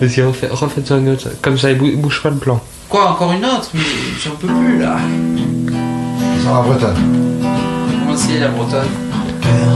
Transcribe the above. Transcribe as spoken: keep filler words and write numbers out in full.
Vas-y, refais, refaites-en une autre. Comme ça, il bou- bouge pas le plan. Quoi, encore une autre? Mais j'en peux plus là. Sans la bretonne. Comment c'est la bretonne?